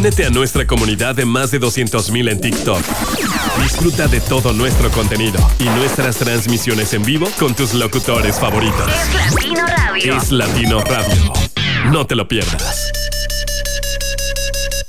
Únete a nuestra comunidad de más de 200,000 en TikTok. Disfruta de todo nuestro contenido y nuestras transmisiones en vivo con tus locutores favoritos. Es Latino Radio. Es Latino Radio. No te lo pierdas.